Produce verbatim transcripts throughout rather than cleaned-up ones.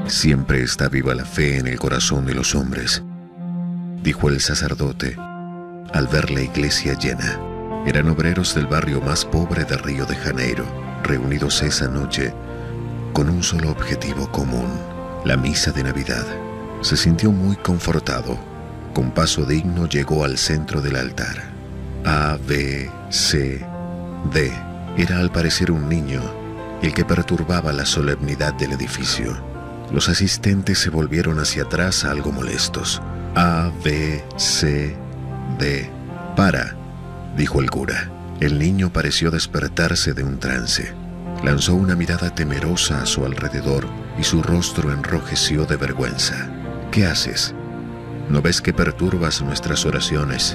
Siempre está viva la fe en el corazón de los hombres, dijo el sacerdote al ver la iglesia llena. Eran obreros del barrio más pobre de Río de Janeiro, reunidos esa noche con un solo objetivo común, la misa de Navidad. Se sintió muy confortado. Con paso digno llegó al centro del altar. A, B, C, D. Era al parecer un niño el que perturbaba la solemnidad del edificio. Los asistentes se volvieron hacia atrás algo molestos. A, B, C, D. Para, dijo el cura. El niño pareció despertarse de un trance. Lanzó una mirada temerosa a su alrededor y su rostro enrojeció de vergüenza. ¿Qué haces? ¿No ves que perturbas nuestras oraciones?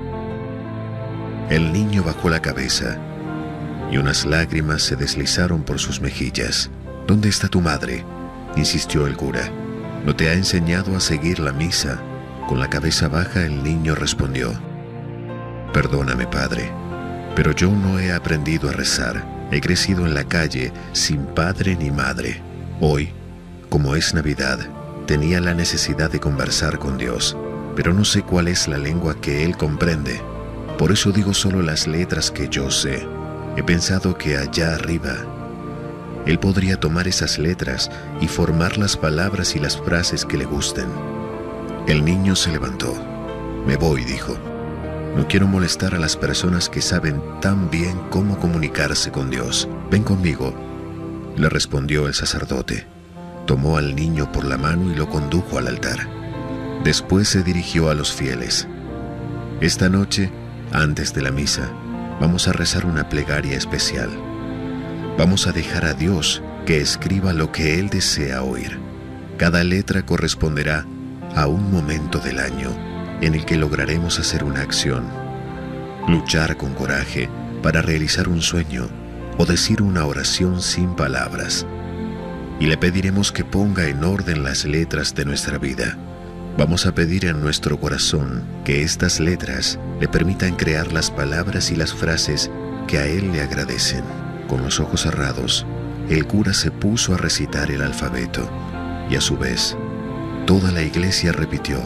El niño bajó la cabeza y unas lágrimas se deslizaron por sus mejillas. ¿Dónde está tu madre?, insistió el cura. ¿No te ha enseñado a seguir la misa? Con la cabeza baja el niño respondió: Perdóname, padre, pero yo no he aprendido a rezar. He crecido en la calle sin padre ni madre. Hoy, como es Navidad, tenía la necesidad de conversar con Dios, pero no sé cuál es la lengua que Él comprende. Por eso digo solo las letras que yo sé. He pensado que allá arriba Él podría tomar esas letras y formar las palabras y las frases que le gusten. El niño se levantó. Me voy, dijo. No quiero molestar a las personas que saben tan bien cómo comunicarse con Dios. Ven conmigo, le respondió el sacerdote. Tomó al niño por la mano y lo condujo al altar. Después se dirigió a los fieles. Esta noche, antes de la misa, vamos a rezar una plegaria especial. Vamos a dejar a Dios que escriba lo que Él desea oír. Cada letra corresponderá a un momento del año en el que lograremos hacer una acción, luchar con coraje para realizar un sueño o decir una oración sin palabras. Y le pediremos que ponga en orden las letras de nuestra vida. Vamos a pedir en nuestro corazón que estas letras le permitan crear las palabras y las frases que a Él le agradecen. Con los ojos cerrados, el cura se puso a recitar el alfabeto y a su vez, toda la iglesia repitió: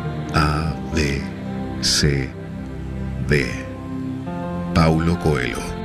A, B, C, D. Paulo Coelho.